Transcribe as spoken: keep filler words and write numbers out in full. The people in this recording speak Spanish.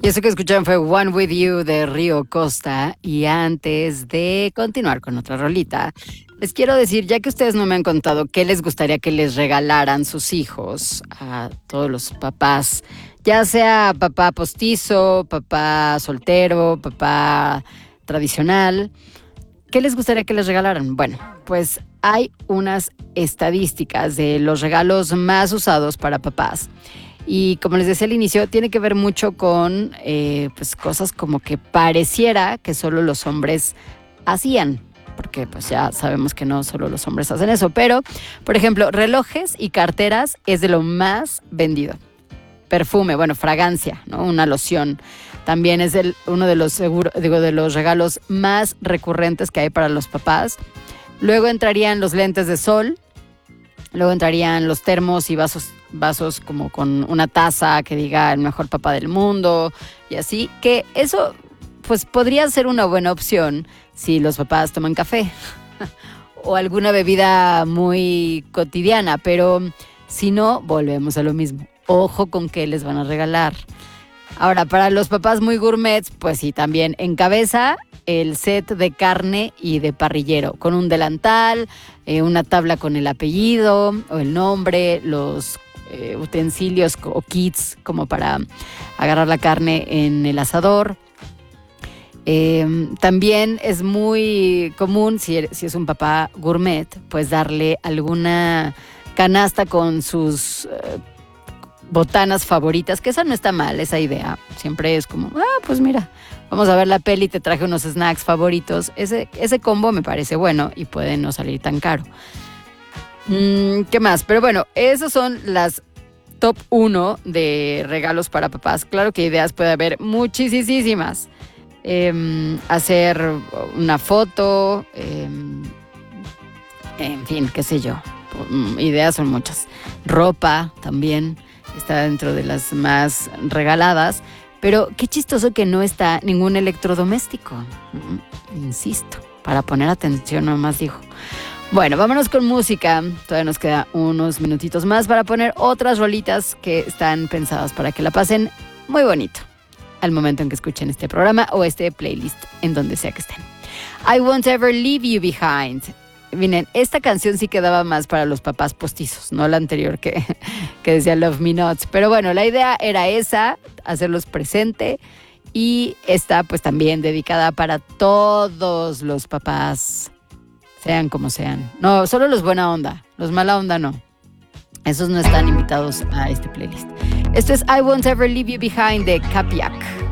Y eso que escucharon fue One With You de Río Costa. Y antes de continuar con otra rolita, les quiero decir, ya que ustedes no me han contado qué les gustaría que les regalaran sus hijos a todos los papás, ya sea papá postizo, papá soltero, papá tradicional, ¿qué les gustaría que les regalaran? Bueno, pues hay unas estadísticas de los regalos más usados para papás. Y como les decía al inicio, tiene que ver mucho con eh, pues cosas como que pareciera que solo los hombres hacían, porque pues ya sabemos que no solo los hombres hacen eso, pero por ejemplo, relojes y carteras es de lo más vendido. Perfume, bueno, fragancia, ¿no? Una loción. También es el, uno de los seguro, digo, de los regalos más recurrentes que hay para los papás. Luego entrarían los lentes de sol. Luego entrarían los termos y vasos, vasos como con una taza que diga el mejor papá del mundo y así. Que eso pues podría ser una buena opción si los papás toman café o alguna bebida muy cotidiana. Pero si no, volvemos a lo mismo. Ojo con qué les van a regalar. Ahora, para los papás muy gourmets, pues sí, también encabeza el set de carne y de parrillero, con un delantal, eh, una tabla con el apellido o el nombre, los eh, utensilios o kits como para agarrar la carne en el asador. Eh, también es muy común, si, si es un papá gourmet, pues darle alguna canasta con sus eh, botanas favoritas, que esa no está mal, esa idea. Siempre es como, ah, pues mira, vamos a ver la peli, te traje unos snacks favoritos. Ese, ese combo me parece bueno y puede no salir tan caro. Mm, ¿Qué más? Pero bueno, esas son las top uno de regalos para papás. Claro que ideas puede haber muchísimas. Eh, hacer una foto, eh, en fin, qué sé yo. Ideas son muchas. Ropa también está dentro de las más regaladas, pero qué chistoso que no está ningún electrodoméstico. Mm, insisto, para poner atención nomás dijo. Bueno, vámonos con música. Todavía nos queda unos minutitos más para poner otras rolitas que están pensadas para que la pasen muy bonito al momento en que escuchen este programa o este playlist en donde sea que estén. I Won't Ever Leave You Behind. Miren, esta canción sí quedaba más para los papás postizos, no la anterior que, que decía Love Me Not. Pero bueno, la idea era esa, hacerlos presente. Y esta pues también dedicada para todos los papás, sean como sean. No, solo los buena onda, los mala onda no. Esos no están invitados a este playlist. Esto es I Won't Ever Leave You Behind de Capiak.